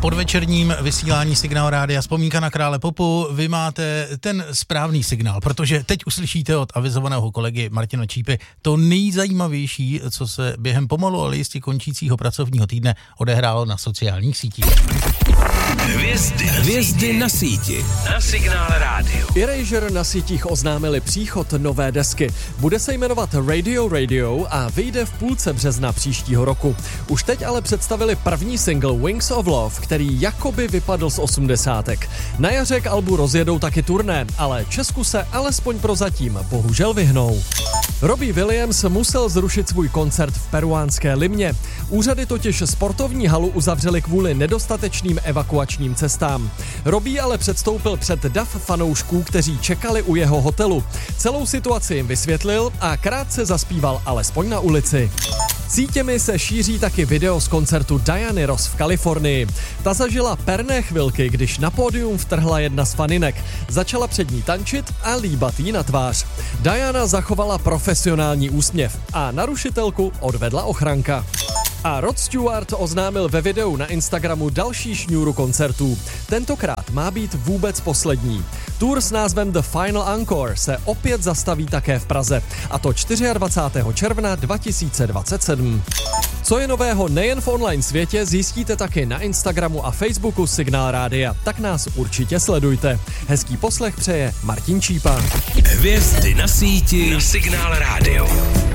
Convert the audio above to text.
podvečerním vysílání Signál Rádia Vzpomínka na krále popu. Vy máte ten správný signál, protože teď uslyšíte od avizovaného kolegy Martina Čípy to nejzajímavější, co se během pomalu, ale jistě končícího pracovního týdne odehrálo na sociálních sítích. Hvězdy na síti. Na Signál Rádiu. Erasure na sítích oznámili příchod nové desky. Bude se jmenovat Radio a vyjde v půlce března příštího roku. Už teď ale představili první single Wings of Love, který jakoby vypadl z 80. Na jaře k albu rozjedou taky turné, ale Česku se alespoň prozatím bohužel vyhnou. Robbie Williams musel zrušit svůj koncert v peruánské Limě. Úřady totiž sportovní halu uzavřely kvůli nedostatečným evakuačním cestám. Robbie ale předstoupil před dav fanoušků, kteří čekali u jeho hotelu. Celou situaci jim vysvětlil a krátce zaspíval alespoň na ulici. Sítěmi se šíří taky video z koncertu Diany Ross v Kalifornii. Ta zažila perné chvilky, když na pódium vtrhla jedna z faninek. Začala před ní tančit a líbat jí na tvář. Diana zachovala profesionální úsměv a narušitelku odvedla ochranka. A Rod Stewart oznámil ve videu na Instagramu další šňůru koncertů. Tentokrát má být vůbec poslední. Tour s názvem The Final Encore se opět zastaví také v Praze, a to 24. června 2027. Co je nového nejen v online světě, zjistíte taky na Instagramu a Facebooku Signál Rádia, tak nás určitě sledujte. Hezký poslech přeje Martin Čípa. Hvězdy na síti na Signál Rádiu.